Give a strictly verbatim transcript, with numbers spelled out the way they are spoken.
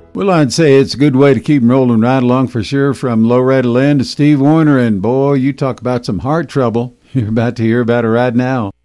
Well, I'd say it's a good way to keep 'em rolling right along for sure. From Loretta Lynn to Steve Wariner, and boy, you talk about some heart trouble. You're about to hear about it right now.